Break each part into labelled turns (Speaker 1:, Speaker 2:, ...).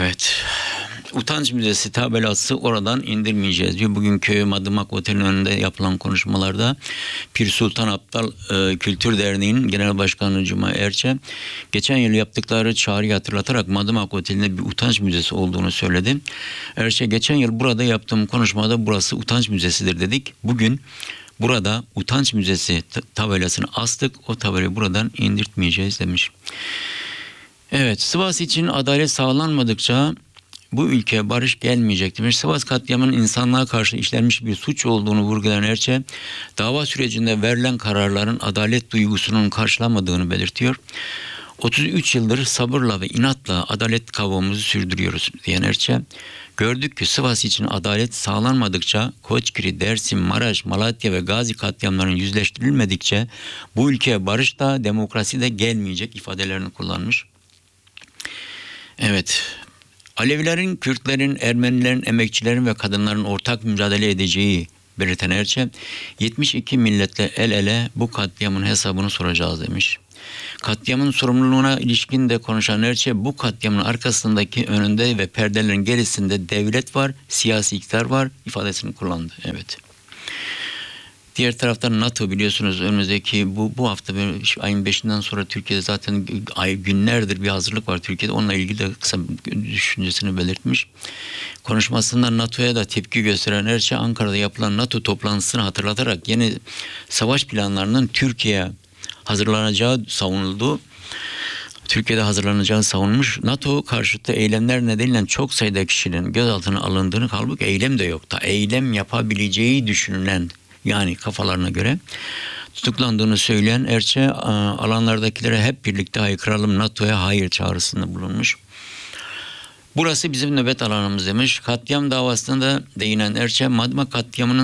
Speaker 1: Evet. Utanç Müzesi tabelası oradan indirmeyeceğiz diyor. Bugünkü Madımak Oteli'nin önünde yapılan konuşmalarda Pir Sultan Abdal Kültür Derneği'nin Genel Başkanı Cuma Erçe geçen yıl yaptıkları çağrıyı hatırlatarak Madımak Oteli'nde bir utanç müzesi olduğunu söyledi. Erçe geçen yıl burada yaptığım konuşmada burası utanç müzesidir dedik. Bugün burada utanç müzesi tabelasını astık. O tabelayı buradan indirtmeyeceğiz demiş. Evet, Sivas için adalet sağlanmadıkça bu ülkeye barış gelmeyecek demiş. Sivas katliamının insanlığa karşı işlenmiş bir suç olduğunu vurgulayan Erçe, dava sürecinde verilen kararların adalet duygusunun karşılanmadığını belirtiyor. 33 yıldır sabırla ve inatla adalet kavgamımızı sürdürüyoruz diyen Erçe, gördük ki Sivas için adalet sağlanmadıkça Koçgiri, Dersim, Maraş, Malatya ve Gazi katliamlarının yüzleştirilmedikçe bu ülkeye barış da demokrasi de gelmeyecek ifadelerini kullanmış. Evet, Alevilerin, Kürtlerin, Ermenilerin, emekçilerin ve kadınların ortak mücadele edeceği belirten Erçe, 72 milletle el ele bu katliamın hesabını soracağız demiş. Katliamın sorumluluğuna ilişkin de konuşan Erçe, bu katliamın arkasındaki, önünde ve perdelerin gerisinde devlet var, siyasi iktidar var ifadesini kullandı. Evet. Diğer taraftan NATO biliyorsunuz önümüzdeki bu hafta ayın 5'inden sonra Türkiye'de zaten günlerdir bir hazırlık var Türkiye'de. Onunla ilgili de kısa düşüncesini belirtmiş. Konuşmasında NATO'ya da tepki gösteren Erçe, Ankara'da yapılan NATO toplantısını hatırlatarak yeni savaş planlarının Türkiye'ye hazırlanacağı savunuldu. Türkiye'de hazırlanacağı savunmuş. NATO karşıtı eylemler nedeniyle çok sayıda kişinin gözaltına alındığını, halbuki eylem de yok da eylem yapabileceği düşünülen, yani kafalarına göre tutuklandığını söyleyen Erçe, alanlardakilere hep birlikte haykıralım, NATO'ya hayır çağrısında bulunmuş. Burası bizim nöbet alanımız demiş. Katliam davasında değinen Erçe, Madımak katliamının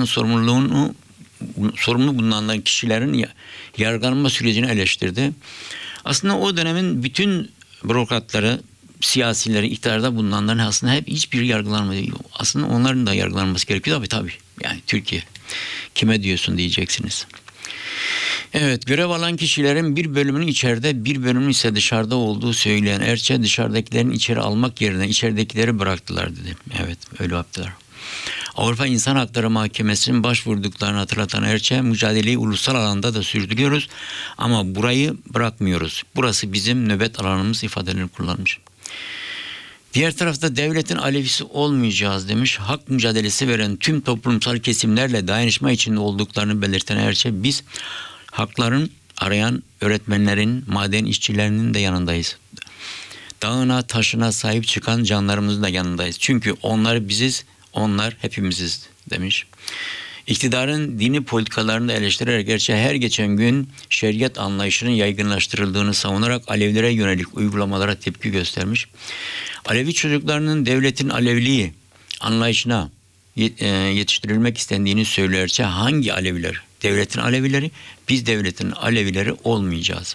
Speaker 1: sorumlu bulunan kişilerin yargılanma sürecini eleştirdi. Aslında o dönemin bütün bürokratları, siyasileri, iktidarda bulunanların aslında hep hiçbir yargılanmadı. Aslında onların da yargılanması gerekiyor tabii. Yani Türkiye. Kime diyorsun diyeceksiniz. Evet, görev alan kişilerin bir bölümünün içeride, bir bölümünün ise dışarıda olduğu söyleyen Erçe, dışarıdakilerin içeri almak yerine içeridekileri bıraktılar dedi. Evet, öyle yaptılar. Avrupa İnsan Hakları Mahkemesi'nin başvurduklarını hatırlatan Erçe, mücadeleyi ulusal alanda da sürdürüyoruz ama burayı bırakmıyoruz. Burası bizim nöbet alanımız ifadelerini kullanmış. Diğer tarafta devletin Alevisi olmayacağız demiş. Hak mücadelesi veren tüm toplumsal kesimlerle dayanışma içinde olduklarını belirten Erçe, biz hakların arayan öğretmenlerin, maden işçilerinin de yanındayız. Dağına taşına sahip çıkan canlarımızın da yanındayız. Çünkü onlar biziz, onlar hepimiziz demiş. İktidarın dini politikalarını eleştirerek Erçe, her geçen gün şeriat anlayışının yaygınlaştırıldığını savunarak Alevilere yönelik uygulamalara tepki göstermiş. Alevi çocuklarının devletin Aleviliği anlayışına yetiştirilmek istendiğini söylüyor Erçe. Hangi Aleviler? Devletin Alevileri, biz devletin Alevileri olmayacağız.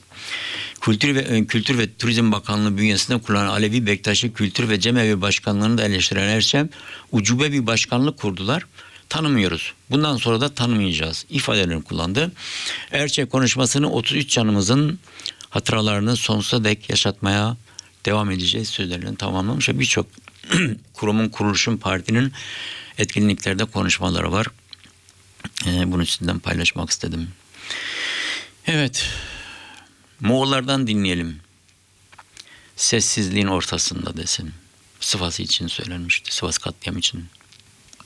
Speaker 1: Kültür ve Turizm Bakanlığı bünyesinde kullanan Alevi Bektaşi Kültür ve Cemevi Başkanlığı'nı da eleştiren Erçe, ucube bir başkanlık kurdular. Tanımıyoruz. Bundan sonra da tanımayacağız ifadelerini kullandı. Erçe konuşmasını 33 canımızın hatıralarını sonsuza dek yaşatmaya devam edeceğiz sözlerini tamamlamış. Birçok kurumun, kuruluşun, partinin etkinliklerde konuşmaları var. Bunu sizden paylaşmak istedim. Evet. Moğollardan dinleyelim. Sessizliğin ortasında desin. Sivas için söylenmişti. Sivas katliam için.